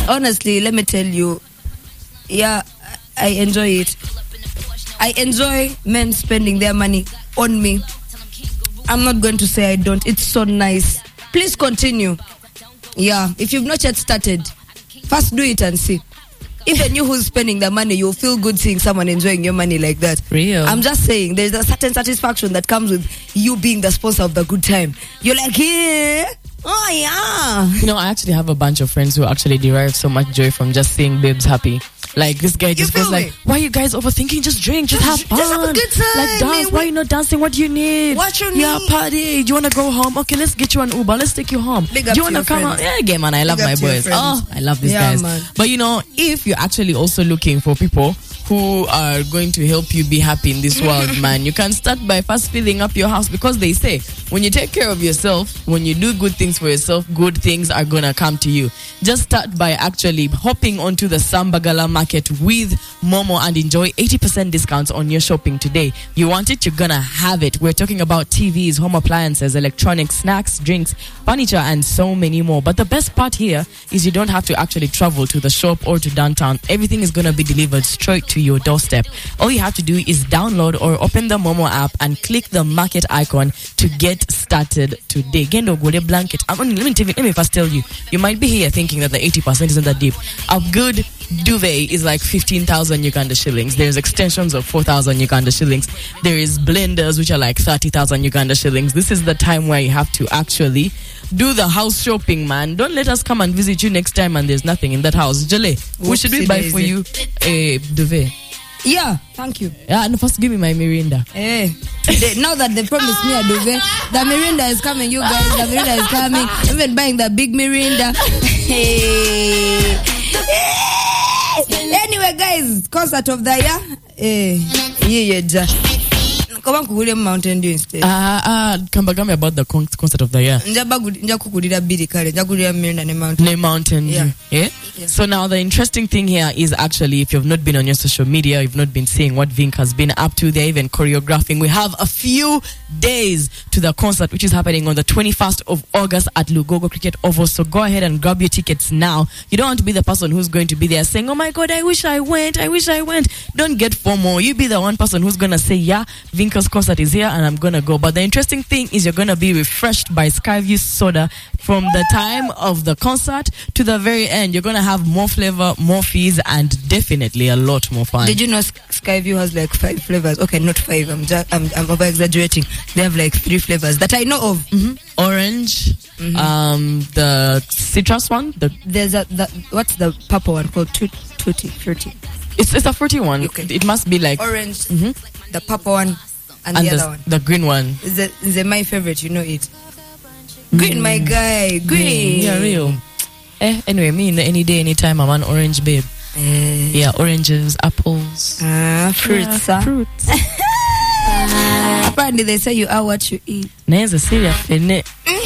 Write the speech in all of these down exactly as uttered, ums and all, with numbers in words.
honestly, let me tell you, yeah, I enjoy it. I enjoy men spending their money on me. I'm not going to say I don't. It's so nice. Please continue. Yeah, if you've not yet started, first do it and see. Even you who's spending the money, you'll feel good seeing someone enjoying your money like that. Real. I'm just saying, there's a certain satisfaction that comes with you being the sponsor of the good time. You're like, yeah, oh yeah. You know, I actually have a bunch of friends who actually derive so much joy from just seeing babes happy. Like, this guy just goes like, why are you guys overthinking? Just drink, just, just have fun. Just have a good time. Like, dance. Man, why are you not dancing? What do you need? What you yeah, need? party. Do you want to go home? Okay, let's get you an Uber. Let's take you home. Big do up you to want to come friends. out? Yeah, yeah, man. I love Big my boys. Oh, I love these yeah, guys. Man. But, you know, if you're actually also looking for people who are going to help you be happy in this world, man, you can start by first filling up your house, because they say when you take care of yourself, when you do good things for yourself, good things are gonna come to you. Just start by actually hopping onto the Sambagala market with Momo and enjoy eighty percent discounts on your shopping today. You want it, you're gonna have it. We're talking about T Vs, home appliances, electronics, snacks, drinks, furniture, and so many more. But the best part here is you don't have to actually travel to the shop or to downtown. Everything is gonna be delivered straight to your doorstep. All you have to do is download or open the Momo app and click the market icon to get started today. Gendo Gole blanket. I'm only, let me tell you, let me first tell you, you might be here thinking that the eighty percent isn't that deep. A good duvet is like fifteen thousand Uganda shillings. There's extensions of four thousand Uganda shillings. There is blenders which are like thirty thousand Uganda shillings. This is the time where you have to actually do the house shopping, man. Don't let us come and visit you next time and there's nothing in that house. Jale, who should we buy for you a duvet? Yeah, thank you. Yeah, and first give me my Mirinda. Hey, they, now that they promised me a duvet, the Mirinda is coming, you guys. The Mirinda is coming. Even buying the big Mirinda. Hey. Anyway, guys, concert of the year. Hey, yeah, yeah. Come on, Kugule Mountain Dew instead. Ah, ah, Kambagami about the con- concert of the year. Nja kukulira bidi kale, nja kulira Mirinda ne Mountain. Ne Mountain Dew. Yeah. Yeah? Yeah. So now the interesting thing here is actually, if you've not been on your social media, you've not been seeing what Vink has been up to, they're even choreographing. We have a few days to the concert, which is happening on the twenty-first of August at Lugogo Cricket Oval. So go ahead and grab your tickets now. You don't want to be the person who's going to be there saying, oh my God, I wish I went, I wish I went. Don't get FOMO. You be the one person who's going to say, yeah, Vinka's concert is here and I'm going to go. But the interesting thing is you're going to be refreshed by Skyview soda from the time of the concert to the very end. You're going to have more flavor, more fees, and definitely a lot more fun. Did you know Skyview has like five flavors? Okay, not five. I'm just, I'm, I'm over exaggerating. They have like three flavors that I know of. Mm-hmm. Orange, mm-hmm. um, the citrus one. The There's a, the, what's the purple one called? Tutti Frutti. It's, it's a fruity one. Okay. It must be like orange, mm-hmm. the purple one, and, and the, the other one. The green one. Is the, is the my favorite, you know it. Green, mm. my guy. Green. Yeah, real. Eh, anyway, me in the any day, anytime, I'm an orange babe. Eh. Yeah, oranges, apples. Ah, fruits. Yeah, fruits. Apparently, they say you are what you eat. Neza serious fene.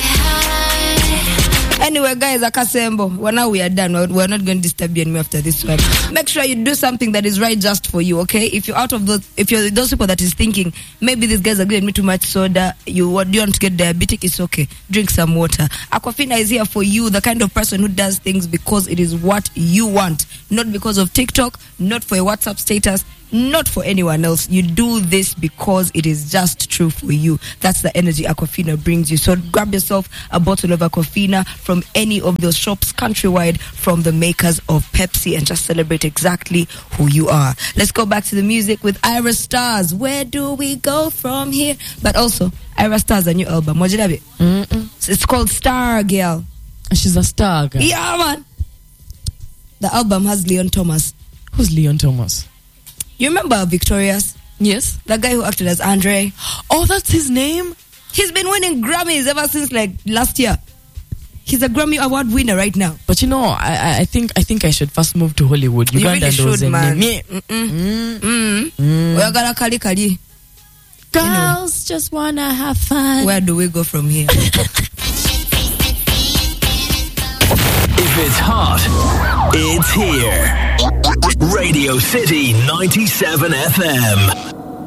Anyway, guys, Akasembo, well, now we are done. We're not going to disturb you anymore after this one. Make sure you do something that is right just for you, okay? If you're out of those, if you're those people that is thinking, maybe these guys are giving me too much soda, you what you want to get diabetic, it's okay. Drink some water. Aquafina is here for you, the kind of person who does things because it is what you want, not because of TikTok, not for a WhatsApp status, not for anyone else. You do this because it is just true for you. That's the energy Aquafina brings you. So grab yourself a bottle of Aquafina from any of those shops countrywide from the makers of Pepsi and just celebrate exactly who you are. Let's go back to the music with Ira Stars. Where do we go from here? But also, Ira Stars, a new album. Mm-mm. It's called Star Girl. She's a star girl. Yeah, man. The album has Leon Thomas. Who's Leon Thomas? You remember Victorious? Yes. The guy who acted as Andre. Oh, that's his name? He's been winning Grammys ever since like last year. He's a Grammy Award winner right now. But you know, I I think I think I should first move to Hollywood. You Uganda really should, man. Mm. Mm. Mm. Mm. We're gonna kali kali. Girls anyway. Just wanna have fun. Where do we go from here? If it's hot, it's here. Radio City ninety-seven F M.